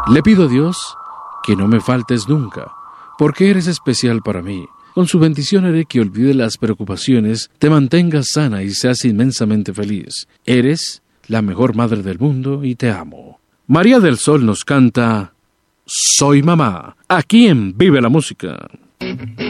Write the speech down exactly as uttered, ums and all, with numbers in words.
Le pido a Dios que no me faltes nunca, porque eres especial para mí. Con su bendición haré que olvide las preocupaciones, te mantengas sana y seas inmensamente feliz. Eres la mejor madre del mundo y te amo. María del Sol nos canta Soy Mamá, aquí en Vive la Música.